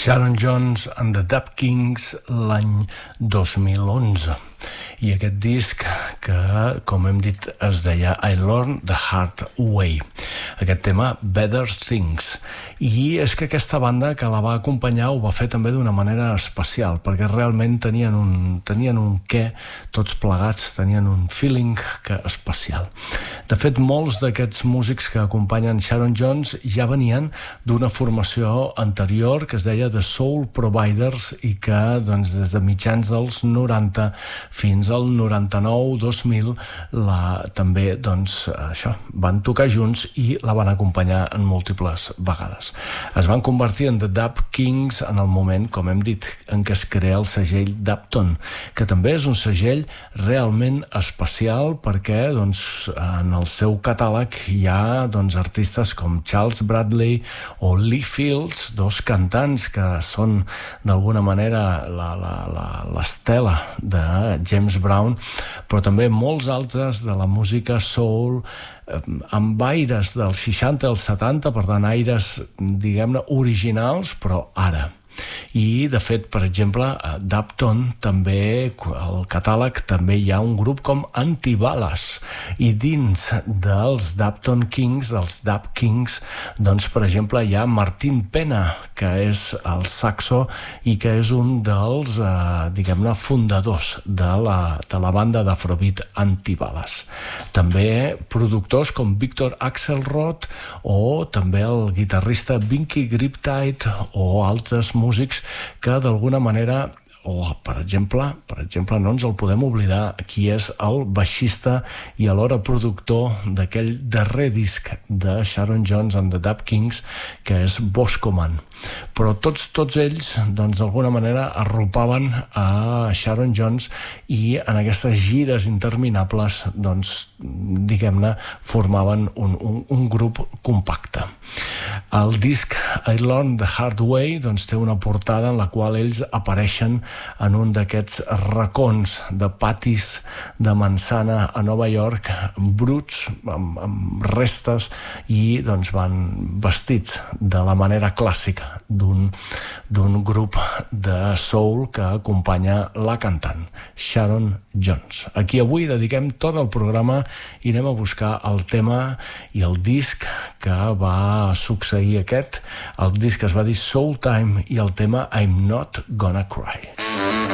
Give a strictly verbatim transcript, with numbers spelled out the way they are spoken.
Sharon Jones and the Dap Kings l'any dos mil onze. I aquest disc que, com hem dit, es deia I Learned the Hard Way. Aquest tema, Better Things. I és que aquesta banda que la va acompanyar ho va fer també d'una manera especial, perquè realment tenien un, tenien un què, tots plegats, tenien un feeling que especial. De fet, molts d'aquests músics que acompanyen Sharon Jones ja venien d'una formació anterior que es deia The Soul Providers i que doncs, des de mitjans dels noranta fins al noranta-nou dos mil la, també doncs, això, van tocar junts i la van acompanyar en múltiples vegades. Es van convertir en The Dap Kings en el moment, com hem dit, en què es crea el segell Dapton, que també és un segell realment especial perquè doncs, en el seu catàleg hi ha doncs, artistes com Charles Bradley o Lee Fields, dos cantants que són d'alguna manera la, la, la, l'estela de James Brown, però també molts altres de la música soul eh, amb aires dels seixanta als setanta, per tant aires diguem-ne originals, però ara. I de fet, per exemple, a Dapton també, al catàleg també hi ha un grup com Antibales, i dins dels Dapton Kings, dels Dap Kings, doncs per exemple hi ha Martin Pena, que és el saxo i que és un dels eh, diguem-ne fundadors de la, de la banda d'Afrobeat Antibales. També productors com Victor Axelrod o també el guitarrista Binky Griptide o altres músics que d'alguna manera, o per exemple, per exemple no ens el podem oblidar, qui és el baixista i alhora productor d'aquell darrer disc de Sharon Jones and the Dap Kings, que és Bosco Man. Però tots, tots ells, doncs d'alguna manera arropaven a Sharon Jones i en aquestes gires interminables, doncs, diguem-ne, formaven un, un, un grup compacte. El disc I Learned the Hard Way doncs, té una portada en la qual ells apareixen en un d'aquests racons de patis de manzana a Nova York, bruts, amb, amb restes, i doncs, van vestits de la manera clàssica d'un, d'un grup de soul que acompanya la cantant Sharon Jones. Aquí avui dediquem tot el programa i anem a buscar el tema i el disc que va succeir aquest. El disc es va dir Soul Time i el tema I'm Not Gonna Cry.